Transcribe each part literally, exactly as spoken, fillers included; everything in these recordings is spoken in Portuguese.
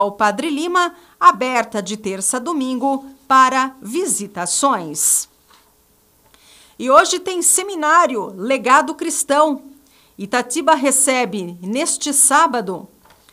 O Padre Lima, aberta de terça a domingo para visitações. E hoje tem seminário Legado Cristão. Itatiba recebe neste sábado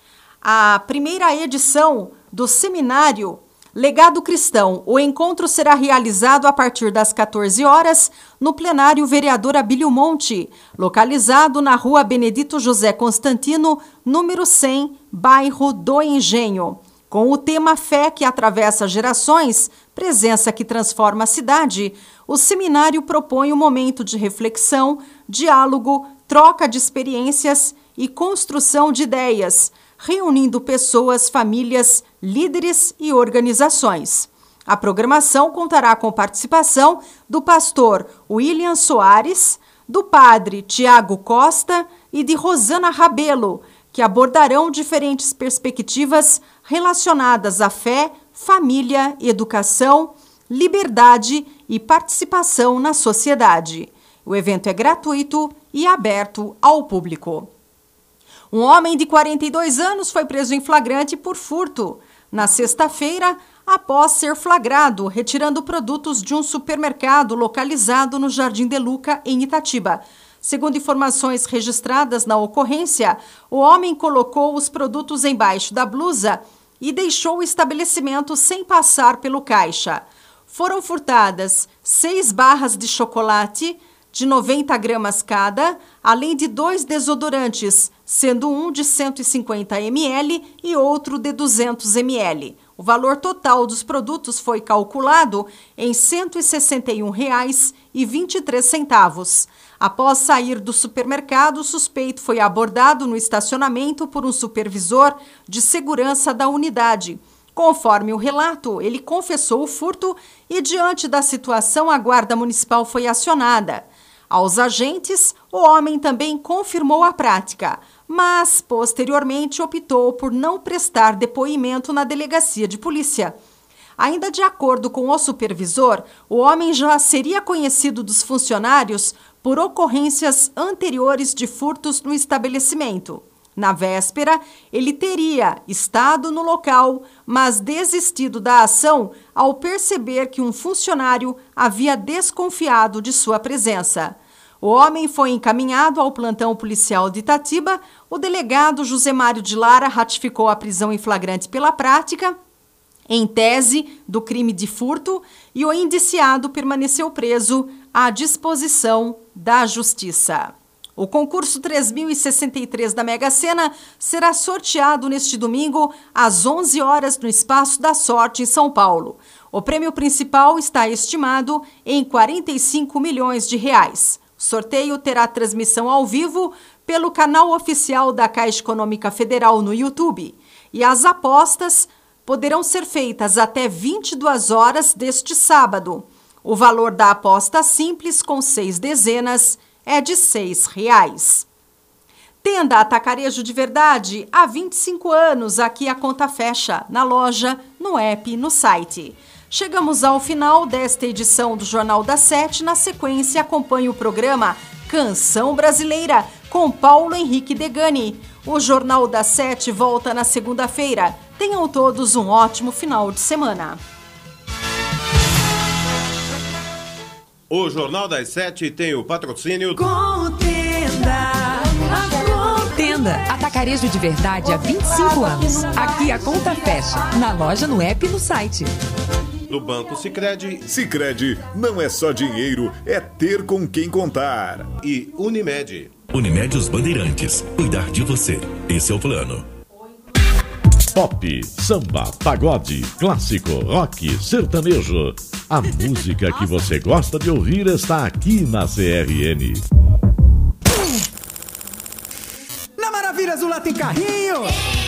a primeira edição do seminário Legado Cristão. O encontro será realizado a partir das quatorze horas no plenário Vereador Abílio Monte, localizado na rua Benedito José Constantino, número cem, bairro do Engenho. Com o tema Fé que atravessa gerações, presença que transforma a cidade, o seminário propõe um momento de reflexão, diálogo, troca de experiências e construção de ideias, reunindo pessoas, famílias, líderes e organizações. A programação contará com participação do pastor William Soares, do padre Tiago Costa e de Rosana Rabelo, que abordarão diferentes perspectivas relacionadas à fé, família, educação, liberdade e participação na sociedade. O evento é gratuito e aberto ao público. Um homem de quarenta e dois anos foi preso em flagrante por furto na sexta-feira, após ser flagrado retirando produtos de um supermercado localizado no Jardim de Luca, em Itatiba. Segundo informações registradas na ocorrência, o homem colocou os produtos embaixo da blusa e deixou o estabelecimento sem passar pelo caixa. Foram furtadas seis barras de chocolate de noventa gramas cada, além de dois desodorantes, sendo um de cento e cinquenta mililitros e outro de duzentos mililitros. O valor total dos produtos foi calculado em cento e sessenta e um reais e vinte e três centavos. Após sair do supermercado, o suspeito foi abordado no estacionamento por um supervisor de segurança da unidade. Conforme o relato, ele confessou o furto e, diante da situação, a Guarda Municipal foi acionada. Aos agentes, o homem também confirmou a prática, mas, posteriormente, optou por não prestar depoimento na delegacia de polícia. Ainda de acordo com o supervisor, o homem já seria conhecido dos funcionários por ocorrências anteriores de furtos no estabelecimento. Na véspera, ele teria estado no local, mas desistido da ação ao perceber que um funcionário havia desconfiado de sua presença. O homem foi encaminhado ao plantão policial de Itatiba. O delegado José Mário de Lara ratificou a prisão em flagrante pela prática, em tese do crime de furto, e o indiciado permaneceu preso à disposição da Justiça. O concurso três mil e sessenta e três da Mega Sena será sorteado neste domingo às onze horas no Espaço da Sorte, em São Paulo. O prêmio principal está estimado em quarenta e cinco milhões de reais. O sorteio terá transmissão ao vivo pelo canal oficial da Caixa Econômica Federal no YouTube. E as apostas poderão ser feitas até vinte e duas horas deste sábado. O valor da aposta simples, com seis dezenas, é de seis reais. Tenda Atacarejo de Verdade, há vinte e cinco anos, aqui a conta fecha, na loja, no app, no site. Chegamos ao final desta edição do Jornal da Sete. Na sequência, acompanhe o programa Canção Brasileira, com Paulo Henrique Degani. O Jornal da Sete volta na segunda-feira. Tenham todos um ótimo final de semana. O Jornal das Sete tem o patrocínio Contenda. Contenda. Atacarejo de Verdade há vinte e cinco anos. Aqui a conta fecha. Na loja, no app e no site. do Banco Sicredi. Sicredi não é só dinheiro, é ter com quem contar. E Unimed. Unimed Os Bandeirantes. Cuidar de você. Esse é o plano. Pop, samba, pagode, clássico, rock, sertanejo. A música que você gosta de ouvir está aqui na C R N. Na Maravilhas do Lá tem carrinho!